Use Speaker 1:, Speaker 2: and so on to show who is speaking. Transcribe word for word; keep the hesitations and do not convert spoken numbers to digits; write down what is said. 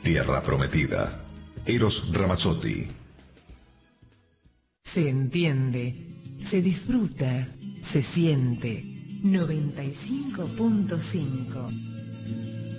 Speaker 1: Tierra Prometida. Eros Ramazzotti.
Speaker 2: Se entiende, se disfruta, se siente. noventa y cinco punto cinco